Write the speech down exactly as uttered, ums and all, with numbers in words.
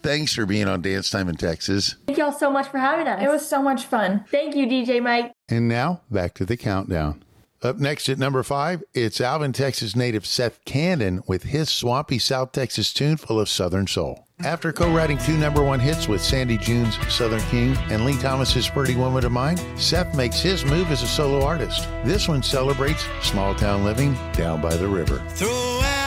thanks for being on Dance Time in Texas. Thank y'all so much for having us. It was so much fun. Thank you, D J Mike. And now, back to the countdown. Up next at number five, it's Alvin, Texas native Seth Candon with his swampy South Texas tune full of Southern soul. After co-writing two number one hits with Sandy June's Southern King and Lee Thomas's Pretty Woman of Mine, Seth makes his move as a solo artist. This one celebrates small town living down by the river. Throw